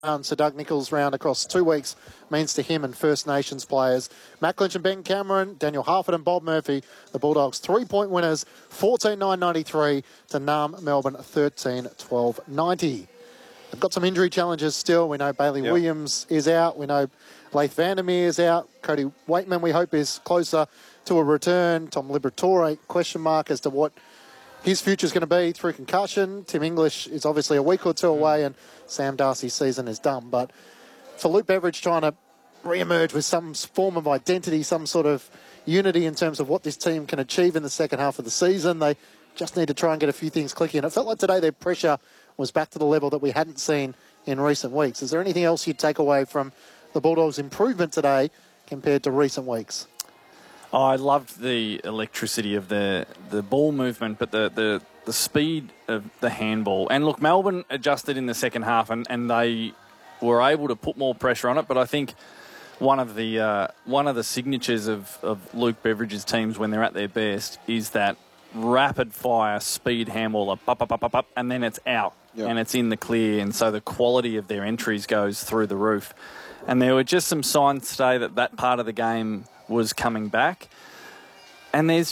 So Doug Nichols round across 2 weeks means to him and First Nations players. Matt Clinch and Ben Cameron, Daniel Harford and Bob Murphy, the Bulldogs 3-point winners, 14-9-93 to Nam Melbourne 13-12-90. They've got some injury challenges still. We know Bailey Williams is out. We know Laith Vandermeer is out. Cody Waitman, we hope, is closer to a return. Tom Liberatore, question mark as to what his future's going to be through concussion. Tim English is obviously a week or two away, and Sam Darcy's season is done. But for Luke Beveridge trying to re-emerge with some form of identity, some sort of unity in terms of what this team can achieve in the second half of the season, they just need to try and get a few things clicking. And it felt like today their pressure was back to the level that we hadn't seen in recent weeks. Is there anything else you'd take away from the Bulldogs' improvement today compared to recent weeks? I loved the electricity of the ball movement, but the speed of the handball. And look, Melbourne adjusted in the second half, and they were able to put more pressure on it. But I think one of the signatures of Luke Beveridge's teams when they're at their best is that rapid fire speed handball, up, and then it's out, and it's in the clear. And so the quality of their entries goes through the roof. And there were just some signs today that part of the game was coming back. And there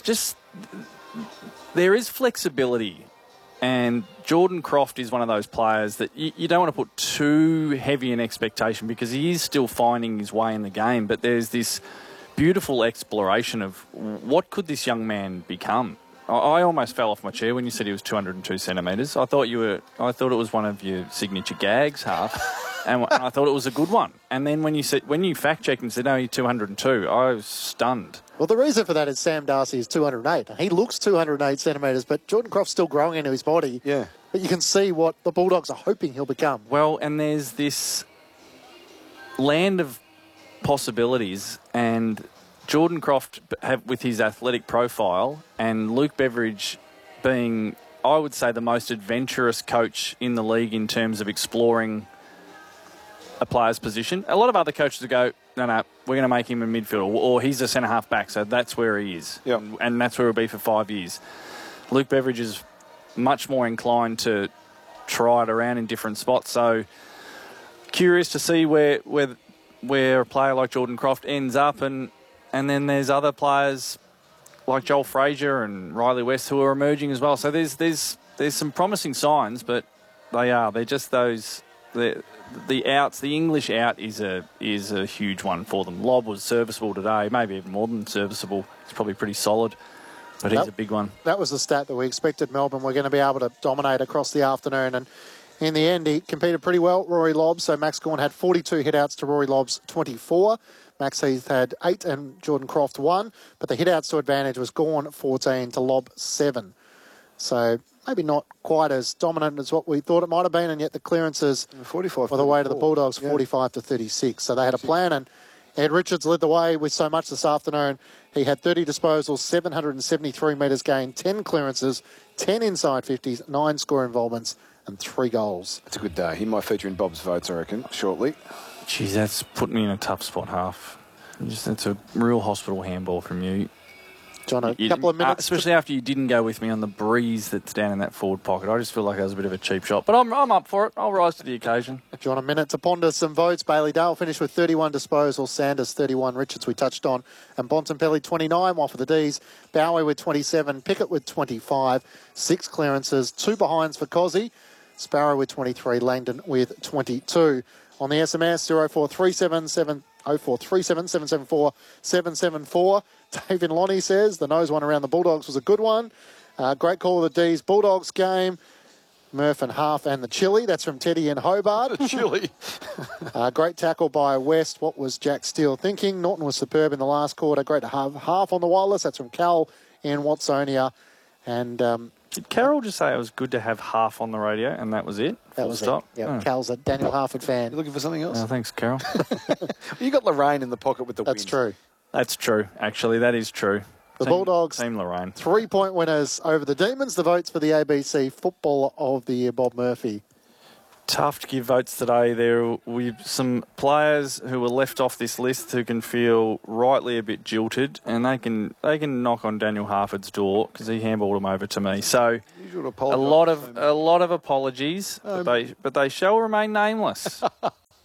is flexibility. And Jordan Croft is one of those players that you don't want to put too heavy an expectation because he is still finding his way in the game. But there's this beautiful exploration of what could this young man become. I almost fell off my chair when you said he was 202 centimetres. I thought it was one of your signature gags, Half. And I thought it was a good one. And then when you fact-checked and said, no, he's 202, I was stunned. Well, the reason for that is Sam Darcy is 208. He looks 208 centimetres, but Jordan Croft's still growing into his body. Yeah. But you can see what the Bulldogs are hoping he'll become. Well, and there's this land of possibilities, and Jordan Croft, with his athletic profile, and Luke Beveridge being, I would say, the most adventurous coach in the league in terms of exploring a player's position. A lot of other coaches would go, no, we're going to make him a midfielder, or he's a centre-half back, so that's where he is. Yep. And that's where he'll be for 5 years. Luke Beveridge is much more inclined to try it around in different spots, so curious to see where a player like Jordan Croft ends up, and then there's other players like Joel Frazier and Riley West who are emerging as well. So there's some promising signs, but they're just those... The outs, the English out is a huge one for them. Lobb was serviceable today, maybe even more than serviceable. It's probably pretty solid, but he's a big one. That was the stat that we expected Melbourne were going to be able to dominate across the afternoon, and in the end he competed pretty well, Rory Lobb. So Max Gawn had 42 hit-outs to Rory Lobb's 24. Max Heath had 8 and Jordan Croft 1, but the hit-outs to advantage was Gawn 14 to Lobb 7. So maybe not quite as dominant as what we thought it might have been, and yet the clearances 45 were the way to the Bulldogs, 45 to 36. So they had a plan, and Ed Richards led the way with so much this afternoon. He had 30 disposals, 773 metres gained, 10 clearances, 10 inside 50s, 9 score involvements, and 3 goals. It's a good day. He might feature in Bob's votes, I reckon, shortly. Geez, that's put me in a tough spot, Half. That's a real hospital handball from you. John, a couple of minutes. Especially after you didn't go with me on the breeze that's down in that forward pocket. I just feel like that was a bit of a cheap shot. But I'm up for it. I'll rise to the occasion. John, a minute to ponder some votes. Bailey Dale finished with 31 disposals. Sanders, 31. Richards, we touched on. And Bontempelli, 29. One for the Ds. Bowie with 27. Pickett with 25. 6 clearances. 2 behinds for Cozzy. Sparrow with 23. Langdon with 22. On the SMS, 0437 774 774. David Lonnie says the nose one around the Bulldogs was a good one. Great call of the D's Bulldogs game. Murph and Half and the Chili. That's from Teddy in Hobart. The Chili. Great tackle by West. What was Jack Steele thinking? Norton was superb in the last quarter. Great to have Half on the wireless. That's from Cal in Watsonia. And did Carol just say it was good to have Half on the radio and that was it? That was stop? it. Yeah, Cal's a Daniel Harford fan. You looking for something else? Oh, thanks, Carol. You got Lorraine in the pocket with the That's wind. true. That's true, actually. That is true. The Bulldogs, Team Lorraine. 3-point winners over the Demons. The votes for the ABC Footballer of the Year, Bob Murphy. Tough to give votes today. There were some players who were left off this list who can feel rightly a bit jilted, and they can knock on Daniel Harford's door because he handballed them over to me. So a lot of apologies, but they shall remain nameless.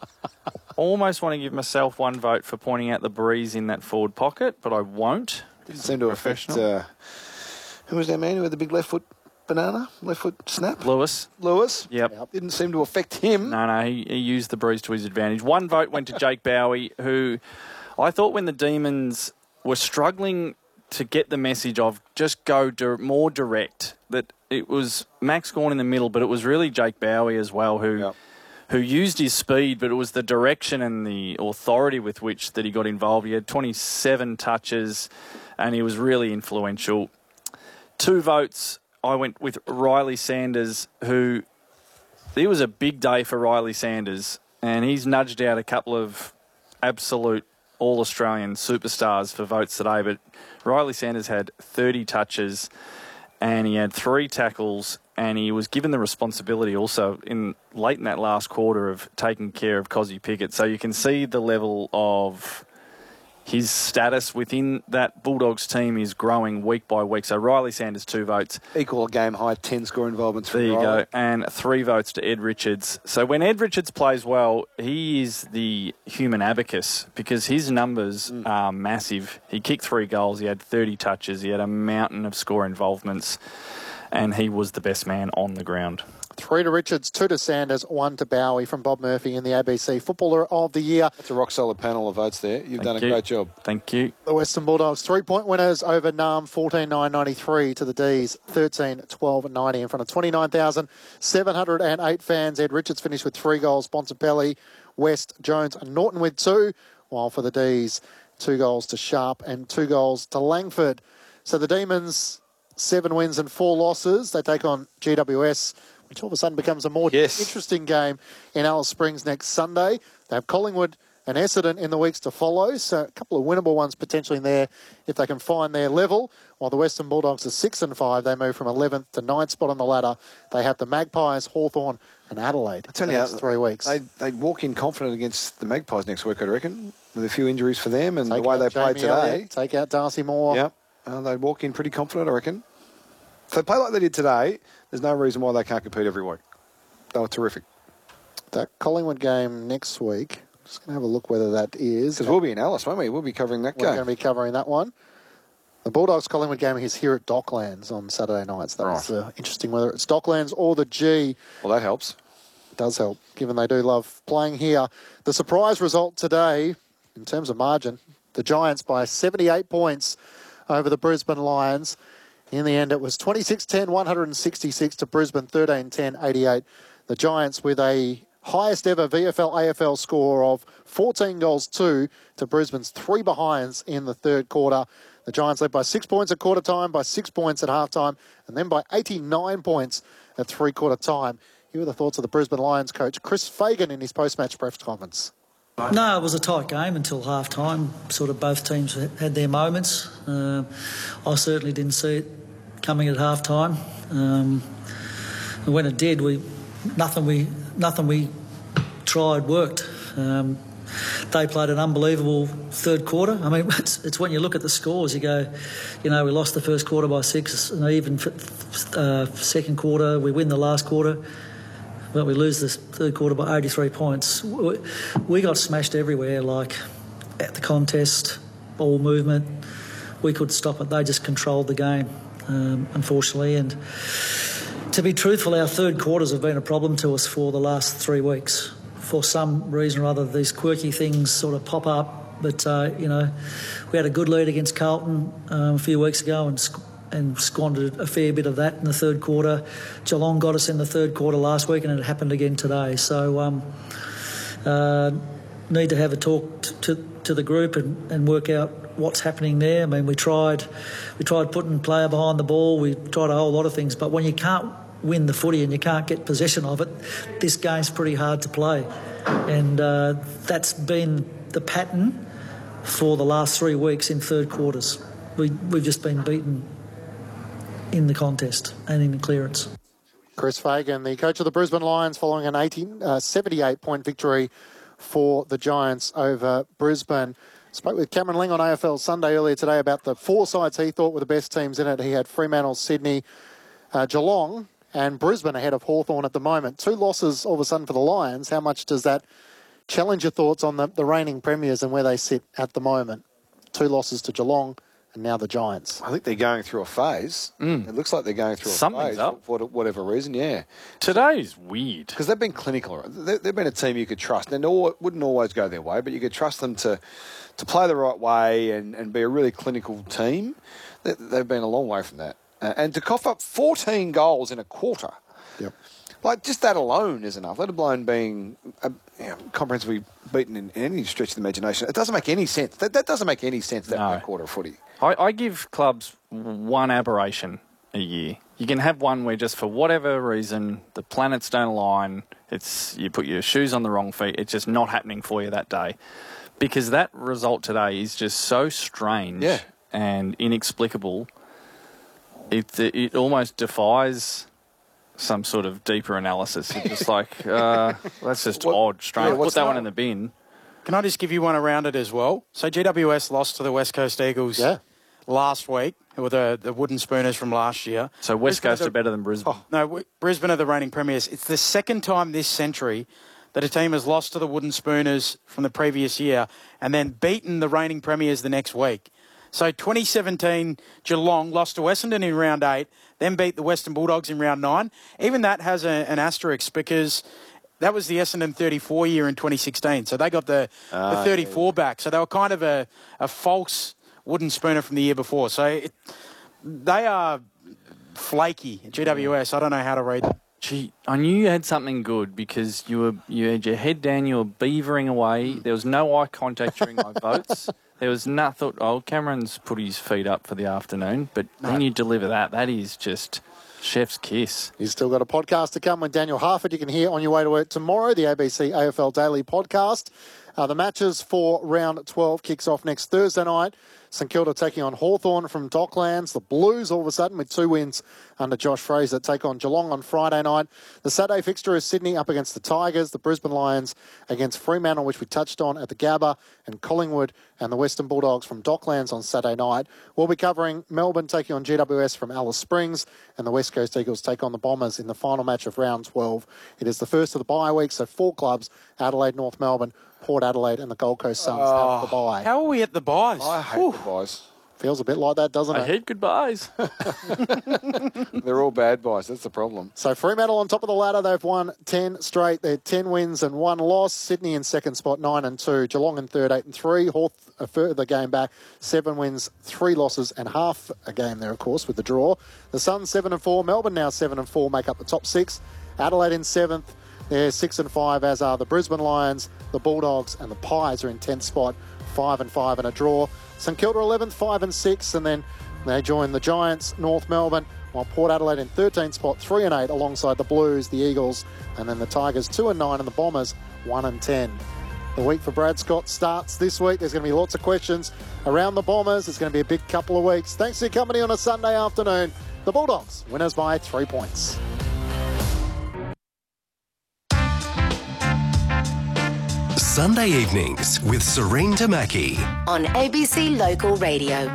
Almost want to give myself 1 vote for pointing out the breeze in that forward pocket, but I won't. Didn't seem to affect... who was that man who had the big left foot banana? Left foot snap? Lewis. Yep. Didn't seem to affect him. No, he used the breeze to his advantage. 1 vote went to Jake Bowie, who I thought when the Demons were struggling to get the message of just go more direct, that it was Max Gawn in the middle, but it was really Jake Bowie as well who used his speed, but it was the direction and the authority with which that he got involved. He had 27 touches and he was really influential. 2 votes, I went with Riley Sanders, who it was a big day for Riley Sanders, and he's nudged out a couple of absolute all-Australian superstars for votes today, but Riley Sanders had 30 touches and he had 3 tackles, and he was given the responsibility also late in that last quarter of taking care of Cozzy Pickett. So you can see the level of his status within that Bulldogs team is growing week by week. So Riley Sanders, 2 votes. Equal game high, 10 score involvements for There you Riley. go. And 3 votes to Ed Richards. So when Ed Richards plays well, he is the human abacus because his numbers are massive. He kicked 3 goals. He had 30 touches. He had a mountain of score involvements. And he was the best man on the ground. 3 to Richards, 2 to Sanders, 1 to Bowie from Bob Murphy in the ABC Footballer of the Year. That's a rock-solid panel of votes there. You've done a great job. Thank you. The Western Bulldogs, 3-point winners over Narm, 14-9-93 to the D's, 13-12-90 in front of 29,708 fans. Ed Richards finished with 3 goals, Bontempelli, West, Jones and Norton with 2, while for the D's, 2 goals to Sharp and 2 goals to Langford. So the Demons, 7 wins and 4 losses. They take on GWS, which all of a sudden becomes a more interesting game in Alice Springs next Sunday. They have Collingwood and Essendon in the weeks to follow, so a couple of winnable ones potentially in there if they can find their level. While the Western Bulldogs are 6 and 5, they move from 11th to 9th spot on the ladder. They have the Magpies, Hawthorn and Adelaide in the next 3 weeks. They walk in confident against the Magpies next week, I reckon, with a few injuries for them and the way they played today. Take out Darcy Moore. Yep, they walk in pretty confident, I reckon. If they play like they did today, there's no reason why they can't compete every week. They were terrific. That Collingwood game next week, just going to have a look whether that is. Because we'll be in Alice, won't we? We'll be covering that game. We're going to be covering that one. The Bulldogs Collingwood game is here at Docklands on Saturday nights. That's interesting whether it's Docklands or the G. Well, that helps. It does help, given they do love playing here. The surprise result today, in terms of margin, the Giants by 78 points over the Brisbane Lions. In the end, it was 26-10, 166 to Brisbane, 13-10, 88. The Giants with a highest ever VFL-AFL score of 14 goals 2 to Brisbane's 3 behinds in the third quarter. The Giants led by 6 points at quarter time, by 6 points at half time, and then by 89 points at three-quarter time. Here are the thoughts of the Brisbane Lions coach, Chris Fagan, in his post-match press conference. No, it was a tight game until half-time. Sort of both teams had their moments. I certainly didn't see it coming at half-time. And when it did, nothing we tried worked. They played an unbelievable third quarter. I mean, it's when you look at the scores, you go, we lost the first quarter by 6, and even second quarter, we win the last quarter. But we lose the third quarter by 83 points. We got smashed everywhere, like at the contest, ball movement. We couldn't stop it. They just controlled the game, unfortunately. And to be truthful, our third quarters have been a problem to us for the last 3 weeks. For some reason or other, these quirky things sort of pop up. But, we had a good lead against Carlton a few weeks ago and squandered a fair bit of that in the third quarter. Geelong got us in the third quarter last week, and it happened again today. So need to have a talk to the group and work out what's happening there. I mean, we tried putting player behind the ball. We tried a whole lot of things, but when you can't win the footy and you can't get possession of it, this game's pretty hard to play. And that's been the pattern for the last 3 weeks in third quarters. We've just been beaten in the contest and in the clearance. Chris Fagan, the coach of the Brisbane Lions, following an 78-point victory for the Giants over Brisbane. Spoke with Cameron Ling on AFL Sunday earlier today about the 4 sides he thought were the best teams in it. He had Fremantle, Sydney, Geelong and Brisbane ahead of Hawthorn at the moment. 2 losses all of a sudden for the Lions. How much does that Challenge your thoughts on the reigning premiers and where they sit at the moment. 2 losses to Geelong and now the Giants. I think they're going through a phase. It looks like they're going through Something's a phase up. for whatever reason, yeah. Today's weird. Because they've been clinical. They've been a team you could trust. They wouldn't always go their way, but you could trust them to play the right way and be a really clinical team. They've been a long way from that. And to cough up 14 goals in a quarter, like just that alone is enough, let alone being comprehensively beaten in any stretch of the imagination. It doesn't make any sense. That doesn't make any sense, that quarter of footy. I give clubs one aberration a year. You can have one where just for whatever reason the planets don't align, you put your shoes on the wrong feet, it's just not happening for you that day. Because that result today is just so strange and inexplicable, it almost defies some sort of deeper analysis. It's just like, that's just odd, strange. Put that one in the bin. Can I just give you one around it as well? So GWS lost to the West Coast Eagles last week, who were the Wooden Spooners from last year. So West Coast are better than Brisbane? Brisbane are the reigning premiers. It's the second time this century that a team has lost to the Wooden Spooners from the previous year and then beaten the reigning premiers the next week. So 2017, Geelong lost to Essendon in round 8, then beat the Western Bulldogs in round 9. Even that has an asterisk because that was the Essendon 34 year in 2016. So they got the 34 back. So they were kind of a false Wooden Spooner from the year before. So they are flaky, GWS. I don't know how to read them. Gee, I knew you had something good because you had your head down, you were beavering away. There was no eye contact during my votes. There was nothing. Cameron's put his feet up for the afternoon, but when you deliver that is just chef's kiss. He's still got a podcast to come with Daniel Harford. You can hear on your way to work tomorrow, the ABC AFL Daily podcast. The matches for round 12 kicks off next Thursday night. St Kilda taking on Hawthorn from Docklands. The Blues, all of a sudden, with 2 wins under Josh Fraser, take on Geelong on Friday night. The Saturday fixture is Sydney up against the Tigers, the Brisbane Lions against Fremantle, which we touched on at the Gabba, and Collingwood and the Western Bulldogs from Docklands on Saturday night. We'll be covering Melbourne taking on GWS from Alice Springs, and the West Coast Eagles take on the Bombers in the final match of round 12. It is the first of the bye week, so 4 clubs, Adelaide, North Melbourne, Port Adelaide and the Gold Coast Suns have the bye. How are we at the byes? I hate the byes. Feels a bit like that, doesn't it? I hate goodbyes. They're all bad byes. That's the problem. So Fremantle on top of the ladder. They've won 10 straight. They're 10 wins and 1 loss. Sydney in second spot, 9-2. Geelong in third, 8-3. Hawth a further game back, 7 wins, 3 losses and half a game there, of course, with the draw. The Suns 7-4. Melbourne now 7-4 make up the top 6. Adelaide in 7th. They're 6-5, as are the Brisbane Lions, the Bulldogs and the Pies are in 10th spot, 5-5 and a draw. St Kilda 11th, 5-6, and then they join the Giants, North Melbourne, while Port Adelaide in 13th spot, 3-8, alongside the Blues, the Eagles, and then the Tigers 2-9, and the Bombers 1-10. The week for Brad Scott starts this week. There's going to be lots of questions around the Bombers. It's going to be a big couple of weeks. Thanks for your company on a Sunday afternoon. The Bulldogs, winners by 3 points. Sunday evenings with Serene Tamaki on ABC Local Radio.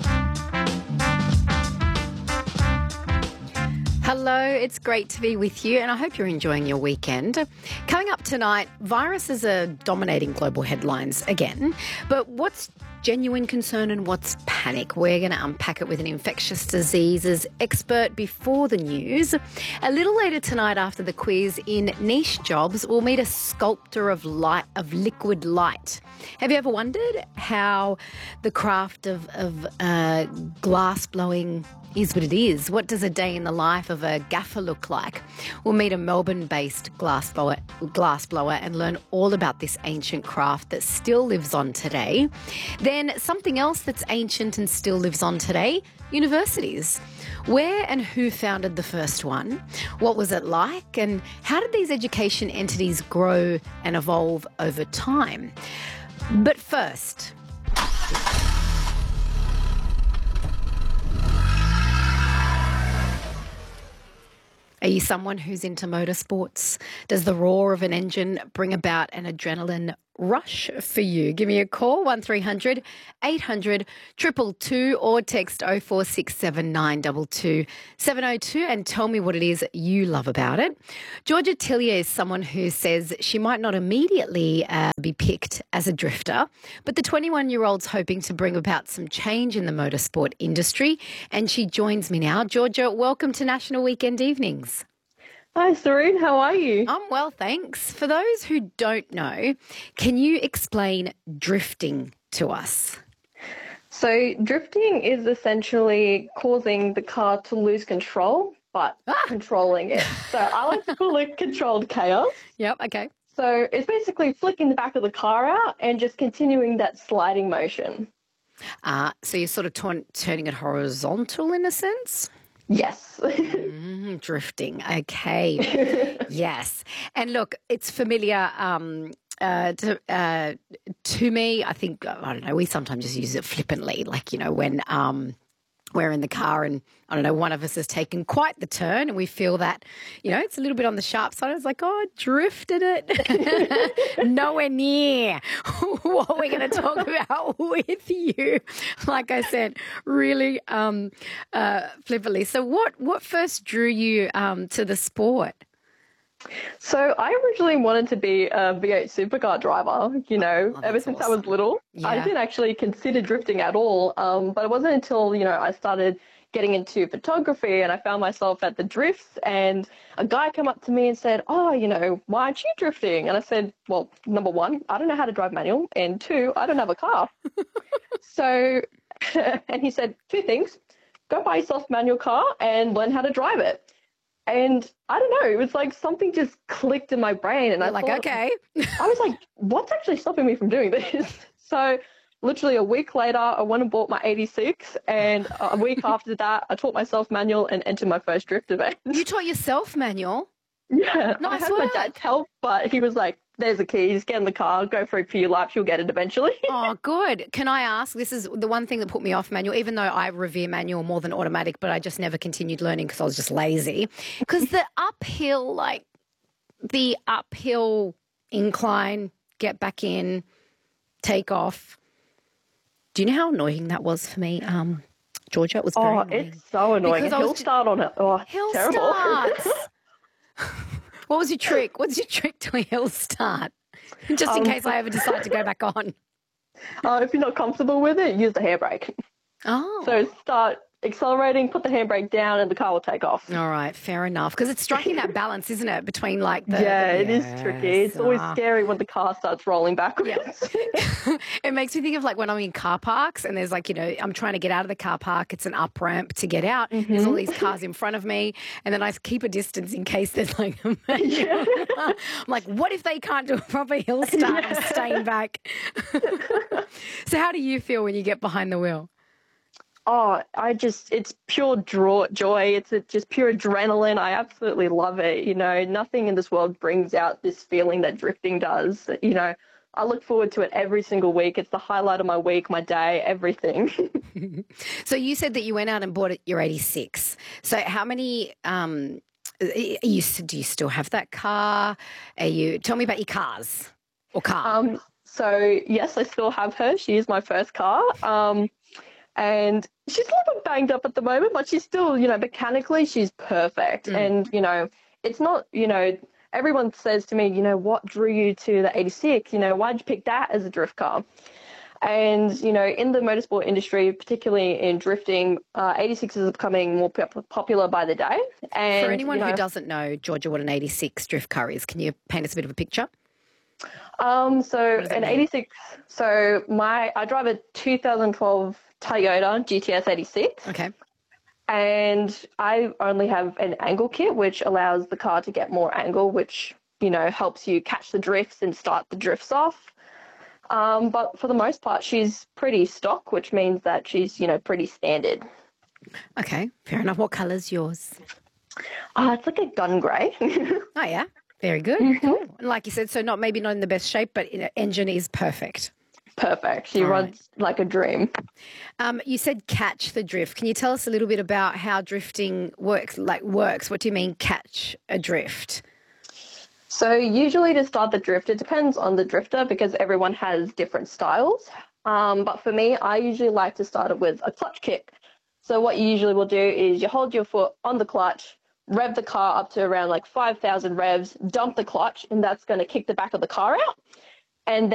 Hello, it's great to be with you and I hope you're enjoying your weekend. Coming up tonight, viruses are dominating global headlines again, but what's genuine concern and what's panic? We're going to unpack it with an infectious diseases expert before the news. A little later tonight after the quiz in Niche Jobs, we'll meet a sculptor of liquid light. Have you ever wondered how the craft of glass blowing is what it is? What does a day in the life of a gaffer look like? We'll meet a Melbourne-based glass blower and learn all about this ancient craft that still lives on today. Then something else that's ancient and still lives on today, universities. Where and who founded the first one? What was it like? And how did these education entities grow and evolve over time? But first, are you someone who's into motorsports? Does the roar of an engine bring about an adrenaline rush for you. Give me a call, 1300 800 222 or text 0467 922 702 and tell me what it is you love about it. Georgia Tillier is someone who says she might not immediately be picked as a drifter, but the 21-year-old's hoping to bring about some change in the motorsport industry, and she joins me now. Georgia, welcome to National Weekend Evenings. Hi, Serene. How are you? I'm well, thanks. For those who don't know, can you explain drifting to us? So, drifting is essentially causing the car to lose control, but controlling it. So, I like to call it controlled chaos. Yep, okay. So, it's basically flicking the back of the car out and just continuing that sliding motion. So, you're sort of turning it horizontal in a sense? Yes. Drifting. Okay. Yes. And look, it's familiar to me. I think, I don't know, we sometimes just use it flippantly, like, you know, when we're in the car and, I don't know, one of us has taken quite the turn and we feel that, you know, it's a little bit on the sharp side. It's like, oh, drifted it. Nowhere near what we're going to talk about with you. Like I said, really flippantly. So what first drew you to the sport? So I originally wanted to be a V8 supercar driver, you know, ever since I was little. Yeah. I didn't actually consider drifting at all, but it wasn't until, you know, I started getting into photography and I found myself at the drifts and a guy came up to me and said, oh, you know, why aren't you drifting? And I said, well, number one, I don't know how to drive manual, and two, I don't have a car. So, and he said, two things, go buy yourself a manual car and learn how to drive it. And I don't know, it was like something just clicked in my brain. And You're like, okay. I was like, what's actually stopping me from doing this? So literally a week later, I went and bought my 86. And a week after that, I taught myself manual and entered my first drift event. You taught yourself manual? Yeah. Nice I had work. my dad's help, but he was like, there's the keys, get in the car, go for a few laps, you'll get it eventually. Oh, good. Can I ask, this is the one thing that put me off manual, even though I revere manual more than automatic, but I just never continued learning because I was just lazy. Because the uphill incline, get back in, take off. Do you know how annoying that was for me, Georgia? It was very annoying. It's so annoying. Because Hill start on it. Oh, hill terrible. starts. What was your trick? What's your trick to a hill start? Just in case I ever decide to go back on. If you're not comfortable with it, use the handbrake. Oh. So start accelerating, put the handbrake down, and the car will take off. All right, fair enough. Because it's striking that balance, isn't it, between like the... It is tricky. It's always scary when the car starts rolling backwards. Yeah. It makes me think of like when I'm in car parks and there's like, you know, I'm trying to get out of the car park. It's an up ramp to get out. There's all these cars in front of me and then I keep a distance in case there's like a I'm like, what if they can't do a proper hill start? I'm staying back. So how do you feel when you get behind the wheel? Oh, it's pure joy. It's just pure adrenaline. I absolutely love it. You know, nothing in this world brings out this feeling that drifting does. You know, I look forward to it every single week. It's the highlight of my week, my day, everything. So you said that you went out and bought your 86. So how many, do you still have that car? Tell me about your cars or car. So yes, I still have her. She is my first car. And she's a little bit banged up at the moment, but she's still, you know, mechanically, she's perfect. And, you know, it's not, you know, everyone says to me, you know, what drew you to the 86? You know, why did you pick that as a drift car? And, you know, in the motorsport industry, particularly in drifting, 86 is becoming more popular by the day. And for anyone who doesn't know, Georgia, what an 86 drift car is, can you paint us a bit of a picture? So an 86, so I drive a 2012 Toyota GTS 86. Okay. And I only have an angle kit, which allows the car to get more angle, which, you know, helps you catch the drifts and start the drifts off. But for the most part, she's pretty stock, which means that she's, you know, pretty standard. Okay, fair enough. What colour's yours? It's like a gun grey. Oh, yeah. Very good. Cool. And like you said, so maybe not in the best shape, but engine is perfect. Perfect. She runs like a dream. You said catch the drift. Can you tell us a little bit about how drifting works? What do you mean catch a drift? So usually to start the drift, it depends on the drifter because everyone has different styles. But for me, I usually like to start it with a clutch kick. So what you usually will do is you hold your foot on the clutch, rev the car up to around like 5,000 revs, dump the clutch, and that's going to kick the back of the car out. And